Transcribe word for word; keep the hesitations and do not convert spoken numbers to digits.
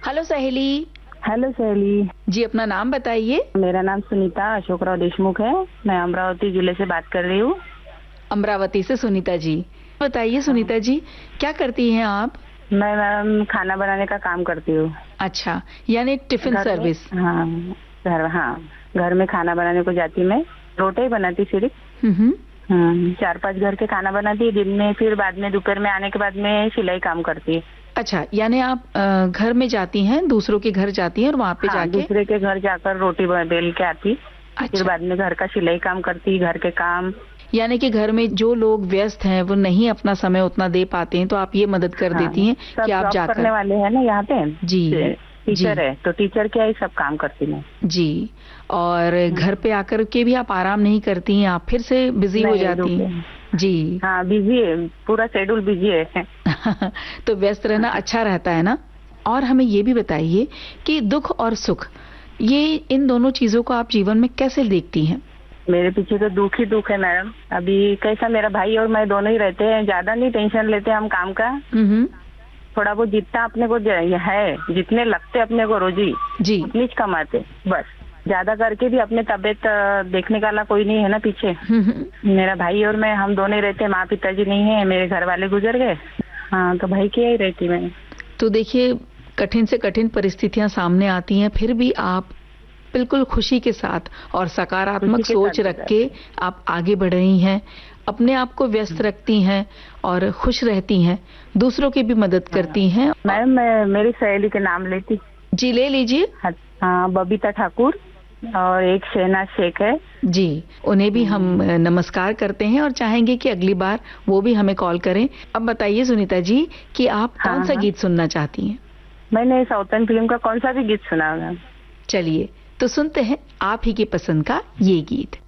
Hello सहेली। Hello सहेली जी, अपना नाम बताइए। मेरा नाम सुनीता अशोकराव देशमुख है। मैं अमरावती जिले से बात कर रही हूँ। अमरावती से सुनीता जी। बताइए सुनीता जी, क्या करती हैं आप? मैं मैम खाना बनाने का काम करती हूँ। अच्छा, यानी टिफिन घर में सर्विस। हाँ घर हाँ घर में खाना बनाने को जाती मैं। रोटी ही बनाती सिर्फ। हम्म। हम्म, चार पांच घर के खाना बनाती है दिन में, फिर बाद में दोपहर में आने के बाद में सिलाई काम करती है। अच्छा, यानी आप अ, घर में जाती हैं, दूसरों के घर जाती हैं और वहाँ पे हाँ, जाके। दूसरे के घर जाकर रोटी ब- बेल के आती। फिर अच्छा, बाद में घर का सिलाई काम करती, घर के काम। यानी कि घर में जो लोग व्यस्त हैं वो नहीं अपना समय उतना दे पाते हैं, तो आप ये मदद कर हाँ, देती हैं कि सब आप जॉब करने जाकर। वाले हैं ना यहाँ पे। जी जी टीचर है तो टीचर क्या ही सब काम करती मैं। जी। और घर पे आकर के भी आप आराम नहीं करती हैं, आप फिर से बिजी हो नहीं जाती रुके। हैं। जी। हाँ बिजी है, पूरा शेड्यूल बिजी है। तो व्यस्त रहना अच्छा रहता है ना। और हमें ये भी बताइए कि दुख और सुख, ये इन दोनों चीजों को आप जीवन में कैसे देखती हैं? मेरे पीछे तो दुख ही दुख है मैडम। अभी कैसा, मेरा भाई और मैं दोनों ही रहते हैं, ज्यादा नहीं टेंशन लेते हम काम का। हम्म। थोड़ा बहुत जितना अपने को ज- है, जितने लगते अपने को रोजी जी। उतनी च कमाते बस। ज्यादा करके भी अपने तबीयत अ, देखने वाला कोई नहीं है ना पीछे। हम्म। मेरा भाई और मैं, हम दोनों ही रहते हैं। माँ पिताजी नहीं है, मेरे घर वाले गुजर गए। हाँ, तो भाई की ही रहती मैं। तो देखिए, कठिन से कठिन परिस्थितियां सामने आती हैं, फिर भी आप बिल्कुल खुशी के साथ और सकारात्मक खुशी के सोच साथ रख के आप आगे बढ़ रही हैं, अपने आप को व्यस्त रखती हैं और खुश रहती हैं, दूसरों की भी मदद करती हैं। मैम मैं मेरी सहेली के नाम लेती। जी, ले लीजिए। हाँ, बबीता ठाकुर और एक शहनाज शेख है। जी, उन्हें भी हम अ, नमस्कार करते हैं और चाहेंगे कि अगली बार वो भी हमें कॉल करें। अब बताइए सुनीता जी कि आप हाँ, कौन सा हाँ। गीत सुनना चाहती हैं? मैंने साउथर्न फिल्म का कौन सा भी गीत सुना है मैम। चलिए, तो सुनते हैं आप ही की पसंद का ये गीत।